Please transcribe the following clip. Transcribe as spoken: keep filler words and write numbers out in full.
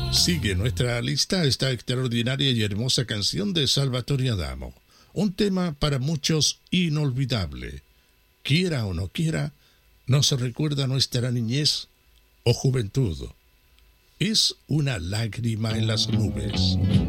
Sigue nuestra lista esta extraordinaria y hermosa canción de Salvatore Adamo. Un tema para muchos inolvidable. Quiera o no quiera, nos recuerda nuestra niñez o juventud. Es una lágrima en las nubes.